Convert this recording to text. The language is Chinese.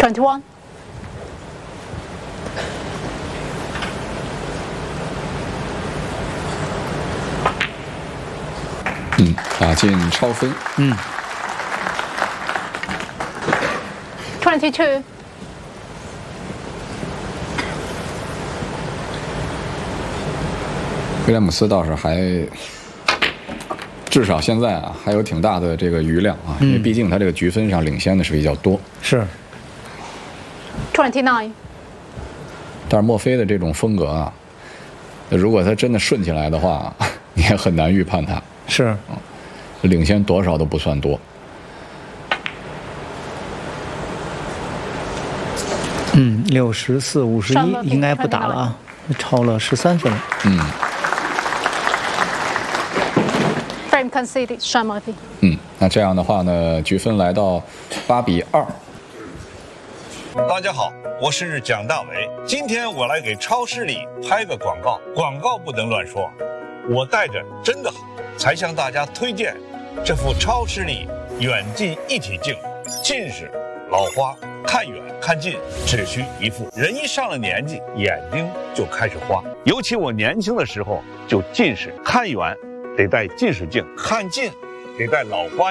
21. 打进超分。 22. 威廉姆斯倒是还，至少现在啊还有挺大的这个余量啊，因为毕竟他这个局分上领先的是比较多。 是。 29. 但是墨菲的这种风格啊，如果他真的顺起来的话，你也很难预判他。 是。 领先多少都不算多。 64-51应该不打了啊，超了13分了。 Frame conceded. Sean Murphy. 那这样的话呢，局分来到8-2。 大家好，我是蒋大为。今天我来给超视力拍个广告，广告不能乱说。我戴着真的好，才向大家推荐这副超视力远近一体镜。近视、老花、看远看近只需一副。人一上了年纪，眼睛就开始花。尤其我年轻的时候就近视，看远得戴近视镜，看近得戴老花镜。